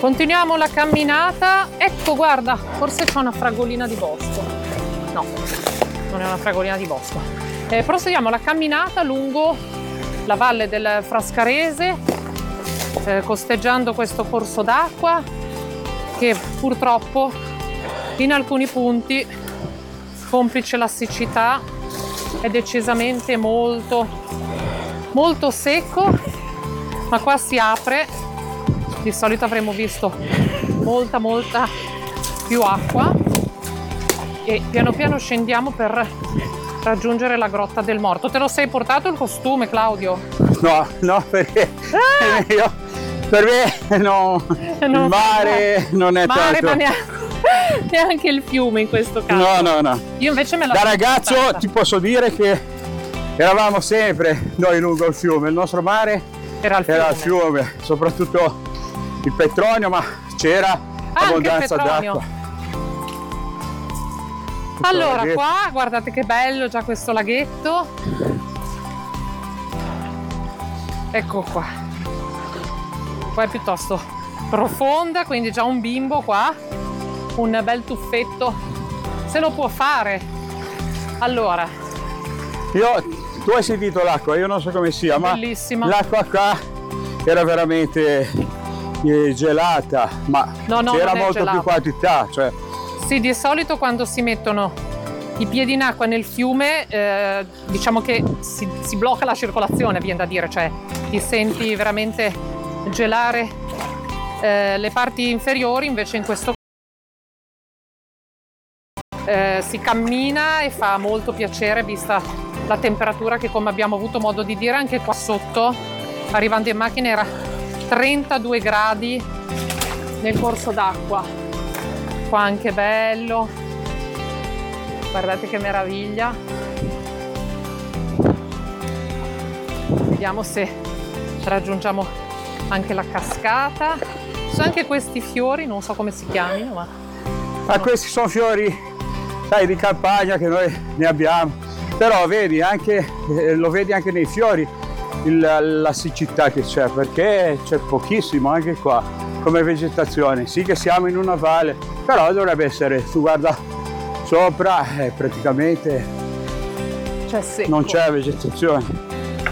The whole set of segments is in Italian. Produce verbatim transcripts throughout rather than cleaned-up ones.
Continuiamo la camminata. Ecco, guarda, forse c'è una fragolina di bosco. No, non è una fragolina di bosco. Eh, proseguiamo la camminata lungo la valle del Frascarese, eh, costeggiando questo corso d'acqua che purtroppo in alcuni punti, complice la siccità, è decisamente molto, molto secco, ma qua si apre. Di solito avremmo visto molta molta più acqua e piano piano scendiamo per raggiungere la Grotta del Morto. Te lo sei portato il costume, Claudio? No, no, perché ah! io, per me no, non il mare non è mare, tanto. Ma neanche, neanche il fiume in questo caso. No, no, no. Io invece me la Da ragazzo portata. Ti posso dire che eravamo sempre noi lungo il fiume, il nostro mare era il fiume, era il fiume soprattutto il Petronio, ma c'era abbondanza d'acqua. Allora, qua guardate che bello già questo laghetto. Ecco qua. Qua è piuttosto profonda, quindi già un bimbo qua, un bel tuffetto se lo può fare. Allora, io tu hai sentito l'acqua, io non so come sia, ma bellissima. L'acqua qua era veramente gelata, ma no, no, c'era molto gelata. più quantità, cioè. Sì, di solito quando si mettono i piedi in acqua nel fiume, eh, diciamo che si, si blocca la circolazione, viene da dire, cioè ti senti veramente gelare eh, le parti inferiori, invece in questo eh, si cammina e fa molto piacere vista la temperatura che, come abbiamo avuto modo di dire, anche qua sotto, arrivando in macchina, era trentadue gradi nel corso d'acqua. Qua anche bello, guardate che meraviglia. Vediamo se raggiungiamo anche la cascata. Ci sono anche questi fiori, non so come si chiamino, ma ah, questi sono fiori, sai, di campagna che noi ne abbiamo, però vedi anche, eh, lo vedi anche nei fiori il, la siccità che c'è, perché c'è pochissimo anche qua come vegetazione. Sì che siamo in una valle, però dovrebbe essere, tu guarda sopra, eh, praticamente c'è secco. Non c'è vegetazione.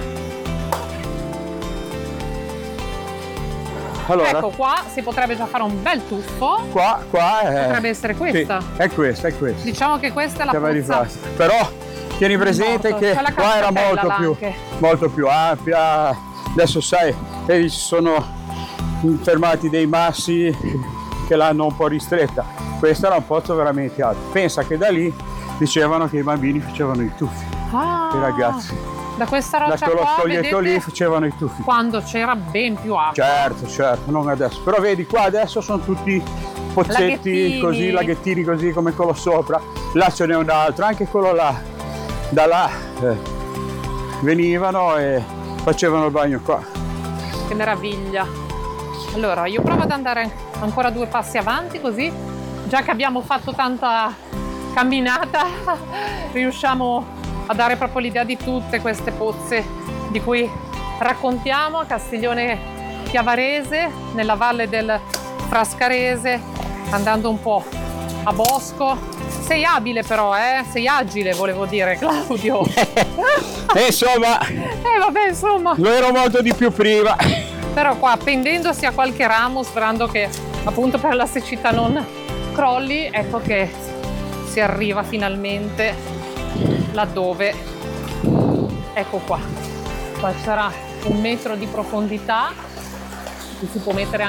Allora, ecco, qua si potrebbe già fare un bel tuffo. Qua, qua è... potrebbe essere questa. Sì, è questa, è questa. Diciamo che questa è la pozza. Però tieni presente che qua era molto più, molto più ampia. Adesso sai, vedi, ci sono fermati dei massi che l'hanno un po' ristretta. Questa era un pozzo veramente alto. Pensa che da lì dicevano che i bambini facevano i tuffi, ah, i ragazzi. Da questa roccia da quello qua, scoglietto vedete, lì facevano i tuffi. Quando c'era ben più acqua. Certo, certo, non adesso. Però vedi qua adesso sono tutti pozzetti laghettini. Così, laghettini così come quello sopra. Là ce n'è un altro, anche quello là. Da là eh, venivano e facevano il bagno qua. Che meraviglia. Allora io provo ad andare ancora due passi avanti, così già che abbiamo fatto tanta camminata riusciamo a dare proprio l'idea di tutte queste pozze di cui raccontiamo a Castiglione Chiavarese, nella valle del Frascarese, andando un po' a bosco. Sei abile però, eh? Sei agile, volevo dire, Claudio. E insomma, eh vabbè, insomma, lo ero molto di più prima. Però qua, pendendosi a qualche ramo, sperando che appunto per la siccità non crolli, ecco che si arriva finalmente laddove, ecco qua. Qua sarà un metro di profondità, ci si può mettere